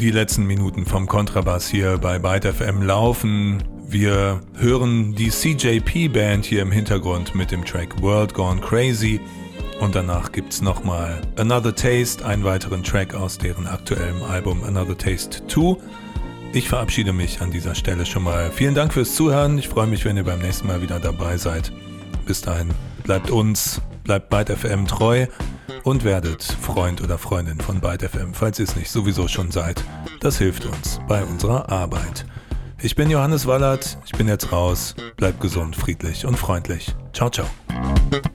Die letzten Minuten vom Kontrabass hier bei Byte FM laufen. Wir hören die CJP-Band hier im Hintergrund mit dem Track World Gone Crazy. Und danach gibt's nochmal Another Taste, einen weiteren Track aus deren aktuellem Album Another Taste 2. Ich verabschiede mich an dieser Stelle schon mal. Vielen Dank fürs Zuhören. Ich freue mich, wenn ihr beim nächsten Mal wieder dabei seid. Bis dahin, bleibt uns, bleibt Byte FM treu und werdet Freund oder Freundin von Byte FM, falls ihr es nicht sowieso schon seid. Das hilft uns bei unserer Arbeit. Ich bin Johannes Wallert, ich bin jetzt raus. Bleibt gesund, friedlich und freundlich. Ciao, ciao.